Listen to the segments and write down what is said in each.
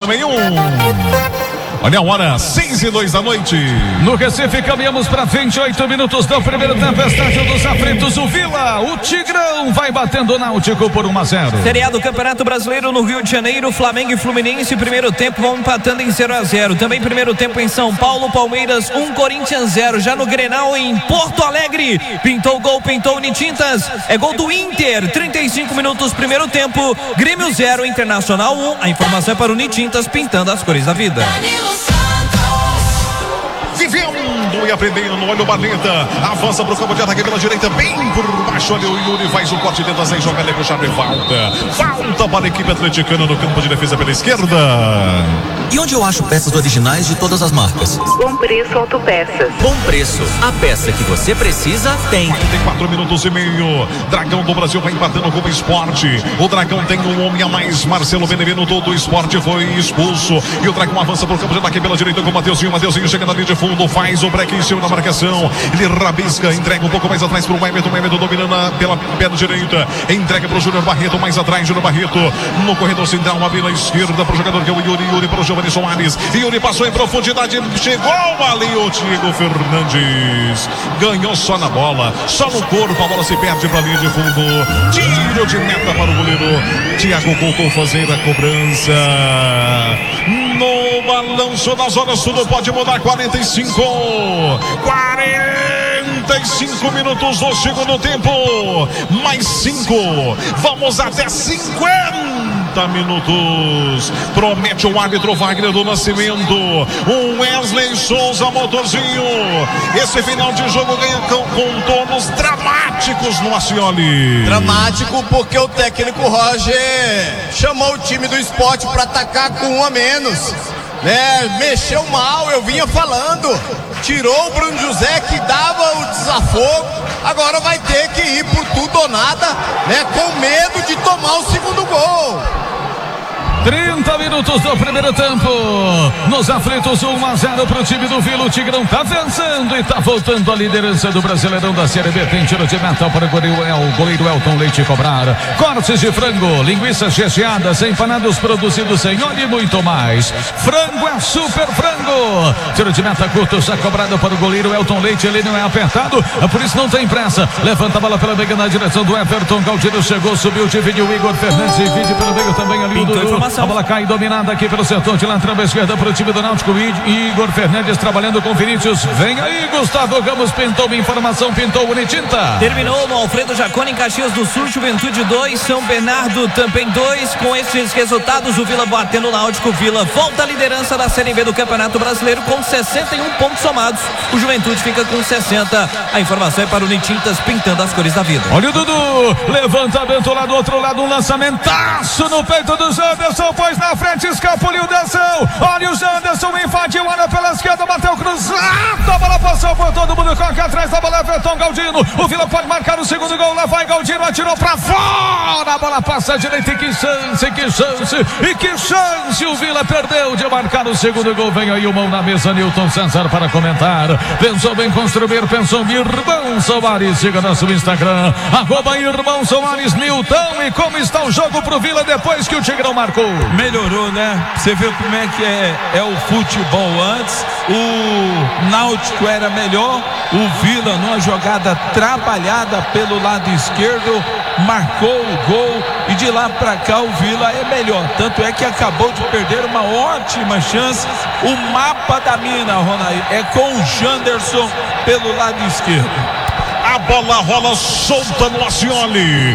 nenhum. Olha a hora, 6:02 da noite. No Recife, caminhamos para 28 minutos do primeiro tempo. Estádio dos Aflitos, o Vila. O Tigrão vai batendo o Náutico por 1-0. Série A do Campeonato Brasileiro no Rio de Janeiro. Flamengo e Fluminense, primeiro tempo, vão empatando em 0-0. Também primeiro tempo em São Paulo, Palmeiras 1, Corinthians 0. Já no Grenal em Porto Alegre, pintou o gol, pintou o Unitintas. É gol do Inter, 35 minutos primeiro tempo. Grêmio 0, Internacional 1. A informação é para o Unitintas, pintando as cores da vida. Vivendo e aprendendo no olho Barleta. Avança pro campo de ataque pela direita, bem por baixo. Olha o Yuri, faz o corte dentro das 6, joga Nego Chave, volta para a equipe atleticana no campo de defesa pela esquerda. E onde eu acho peças originais de todas as marcas? Bom Preço Autopeças. Bom Preço, a peça que você precisa tem. 44 minutos e meio. Dragão do Brasil vai empatando com o Esporte. O Dragão tem um homem a mais. Marcelo Benevenuto do Esporte foi expulso. E o Dragão avança pro campo de ataque pela direita com o Mateuzinho. Mateuzinho chega na linha de fundo, faz o break em cima da marcação. Ele rabisca, entrega um pouco mais atrás pro Everton. Everton dominando pela perna direita. Entrega pro Júnior Barreto, mais atrás. Júnior Barreto no corredor central, uma pela esquerda pro jogador que é o Yuri. Yuri pro Giovanni Soares. Yuri passou em profundidade, chegou ali o Diego Fernandes. Ganhou só na bola, só no corpo. A bola se perde pra linha de fundo. Tiro de meta para o goleiro Thiago Couto fazer a cobrança. No balanço das horas, tudo pode mudar. 45 minutos do segundo tempo. Mais 5. Vamos até 50 minutos. Promete o árbitro Wagner do Nascimento. O Wesley Souza, motorzinho. Esse final de jogo ganha com contornos dramáticos no Ascioli. Dramático porque o técnico Roger chamou o time do Sport para atacar com 1 a menos. Mexeu mal, eu vinha falando. Tirou o Bruno José, que dava o desafogo. Agora vai ter que ir por tudo ou nada, com medo de tomar o segundo gol. 30 minutos do primeiro tempo. Nos Aflitos, 1-0 pro time do Vila. O Tigrão tá avançando e tá voltando à liderança do Brasileirão da Série B. Tem tiro de meta para o goleiro Elton Leite cobrar. Cortes de frango, linguiças recheadas, empanados produzidos sem óleo e muito mais. Frango é super frango. Tiro de meta curto, já cobrado para o goleiro Elton Leite. Ele não é apertado, por isso não tem pressa. Levanta a bola pela meia na direção do Everton. Galdino chegou, subiu, dividiu o Igor Fernandes. Divide pelo meio também ali o Dudu. A bola cai dominada aqui pelo setor de lateral esquerda para o time do Náutico. Igor Fernandes trabalhando com Vinícius. Vem aí, Gustavo Ramos pintou uma informação, pintou o Unitinta. Terminou no Alfredo Jaconi em Caxias do Sul, Juventude 2, São Bernardo também 2. Com esses resultados, o Vila batendo o Náutico. Vila volta à liderança da Série B do Campeonato Brasileiro com 61 pontos somados. O Juventude fica com 60. A informação é para o Unitintas, pintando as cores da vida. Olha o Dudu, levantamento lá do outro lado, um lançamentaço no peito do Janderson. Pôs na frente, escapuliu, desceu. Olha o Janderson, invadiu, olha pela esquerda, bateu cruzado. A bola passou por todo mundo, coloca atrás da bola, Everton Galdino. O Vila pode marcar o segundo gol, lá vai Galdino, atirou pra fora. A bola passa à direita, e que chance, que chance, e que chance. O Vila perdeu de marcar o segundo gol. Vem aí o mão na mesa, Nilton César para comentar. Pensou bem construir, pensou em Irmão Soares. Siga nosso Instagram, @Irmão Soares Nilton. E como está o jogo pro Vila depois que o Tigrão marcou? Melhorou, né? Você vê como é que é o futebol antes. O Náutico era melhor. O Vila, numa jogada trabalhada pelo lado esquerdo, marcou o gol. E de lá pra cá o Vila é melhor. Tanto é que acabou de perder uma ótima chance. O mapa da mina, Ronaldo, é com o Janderson pelo lado esquerdo. A bola rola solta no Ascioli.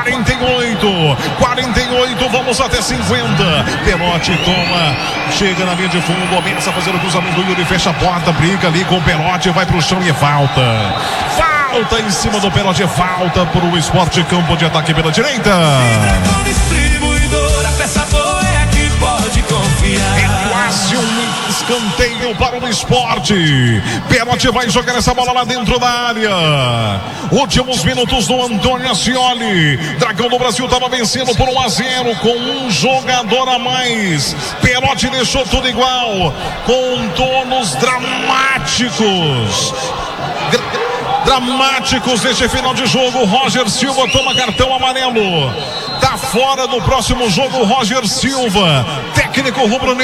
48, vamos até 50. Perotti toma, chega na linha de fundo, começa a fazer o cruzamento do Yuri, fecha a porta, briga ali com o Perotti, vai pro chão e falta. Falta em cima do Perotti, falta pro Sport, campo de ataque pela direita. Distribuidora, peça boa é aqui, pode confiar. É quase um escanteio para o Sport. Perotti vai jogar essa bola lá dentro da área. Últimos minutos do Antônio Ascioli. Dragão do Brasil estava vencendo por 1-0 com um jogador a mais. Perotti deixou tudo igual, contornos dramáticos neste final de jogo. Roger Silva toma cartão amarelo. Tá fora do próximo jogo, Roger Silva, técnico rubro-negro.